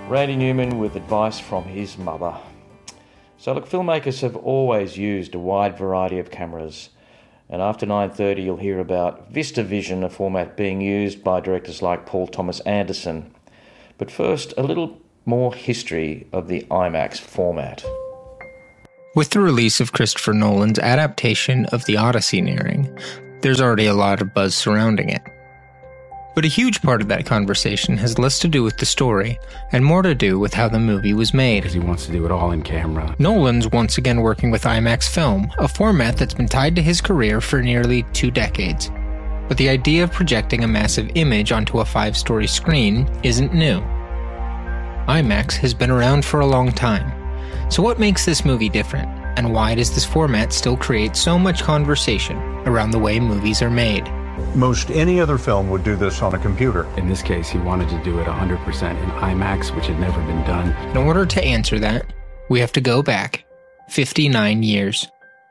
Randy Newman with advice from his mother. So look, filmmakers have always used a wide variety of cameras, and after 9:30 you'll hear about VistaVision, a format being used by directors like Paul Thomas Anderson. But first, a little more history of the IMAX format. With the release of Christopher Nolan's adaptation of The Odyssey nearing, there's already a lot of buzz surrounding it. But a huge part of that conversation has less to do with the story, and more to do with how the movie was made. Because he wants to do it all in camera. Nolan's once again working with IMAX film, a format that's been tied to his career for nearly 2 decades. But the idea of projecting a massive image onto a 5-story screen isn't new. IMAX has been around for a long time. So what makes this movie different, and why does this format still create so much conversation around the way movies are made? Most any other film would do this on a computer. In this case, he wanted to do it 100% in IMAX, which had never been done. In order to answer that, we have to go back 59 years.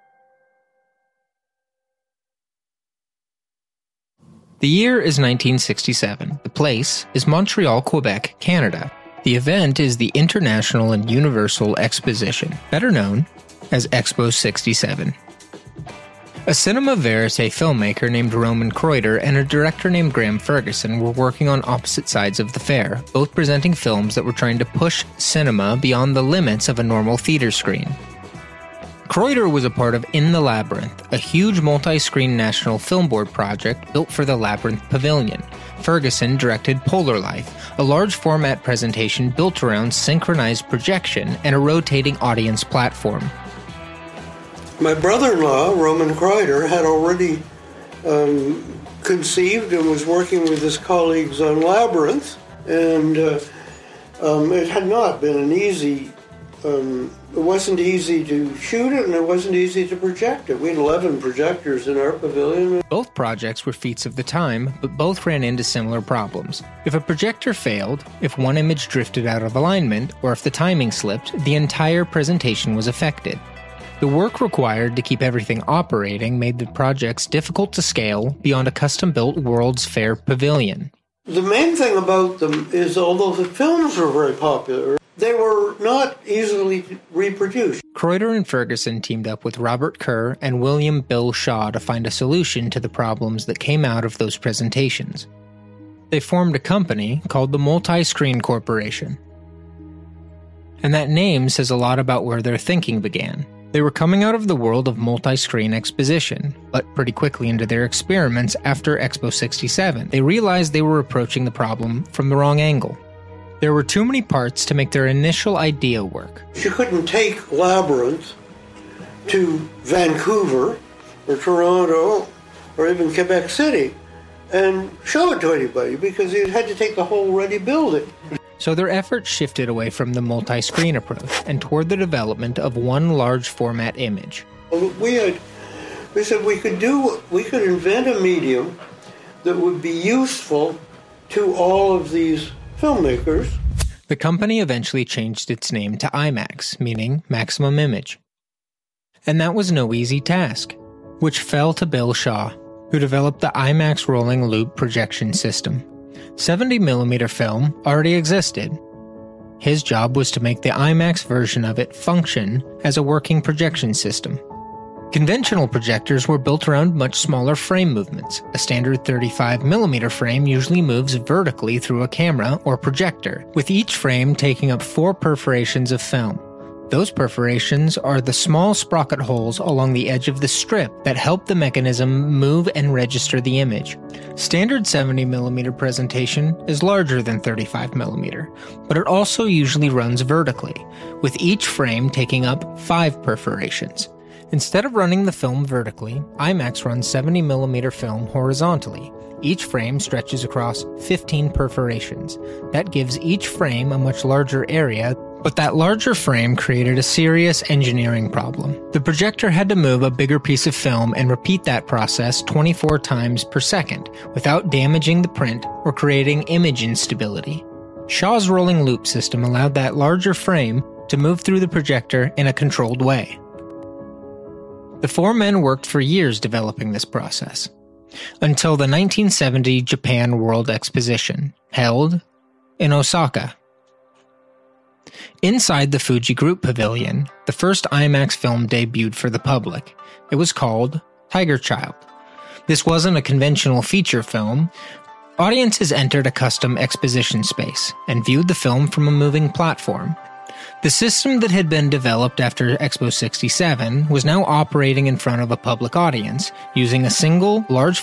The year is 1967. The place is Montreal, Quebec, Canada. The event is the International and Universal Exposition, better known as Expo 67. A cinema verite filmmaker named Roman Kreuter and a director named Graham Ferguson were working on opposite sides of the fair, both presenting films that were trying to push cinema beyond the limits of a normal theater screen. Kreuter was a part of In the Labyrinth, a huge multi-screen National Film Board project built for the Labyrinth Pavilion. Ferguson directed Polar Life, a large format presentation built around synchronized projection and a rotating audience platform. My brother-in-law, Roman Kreuter, had already conceived and was working with his colleagues on Labyrinth, and it had not been an easy, it wasn't easy to shoot it and it wasn't easy to project it. We had 11 projectors in our pavilion. Both projects were feats of the time, but both ran into similar problems. If a projector failed, if one image drifted out of alignment, or if the timing slipped, the entire presentation was affected. The work required to keep everything operating made the projects difficult to scale beyond a custom-built World's Fair pavilion. The main thing about them is, although the films were very popular, they were not easily reproduced. Kreuter and Ferguson teamed up with Robert Kerr and William Bill Shaw to find a solution to the problems that came out of those presentations. They formed a company called the Multi-Screen Corporation. And that name says a lot about where their thinking began. They were coming out of the world of multi-screen exposition, but pretty quickly into their experiments after Expo 67, they realized they were approaching the problem from the wrong angle. There were too many parts to make their initial idea work. You couldn't take Labyrinth to Vancouver or Toronto or even Quebec City and show it to anybody because you had to take the whole ready building. So their efforts shifted away from the multi-screen approach and toward the development of one large format image. We said we could invent a medium that would be useful to all of these filmmakers. The company eventually changed its name to IMAX, meaning Maximum Image. And that was no easy task, which fell to Bill Shaw, who developed the IMAX rolling loop projection system. 70mm film already existed. His job was to make the IMAX version of it function as a working projection system. Conventional projectors were built around much smaller frame movements. A standard 35mm frame usually moves vertically through a camera or projector, with each frame taking up 4 perforations of film. Those perforations are the small sprocket holes along the edge of the strip that help the mechanism move and register the image. Standard 70mm presentation is larger than 35mm, but it also usually runs vertically, with each frame taking up 5 perforations. Instead of running the film vertically, IMAX runs 70mm film horizontally. Each frame stretches across 15 perforations. That gives each frame a much larger area, but that larger frame created a serious engineering problem. The projector had to move a bigger piece of film and repeat that process 24 times per second, without damaging the print or creating image instability. Shaw's rolling loop system allowed that larger frame to move through the projector in a controlled way. The 4 men worked for years developing this process, until the 1970 Japan World Exposition, held in Osaka. Inside the Fuji Group Pavilion, the first IMAX film debuted for the public. It was called Tiger Child. This wasn't a conventional feature film. Audiences entered a custom exposition space and viewed the film from a moving platform. The system that had been developed after Expo 67 was now operating in front of a public audience, using a single, large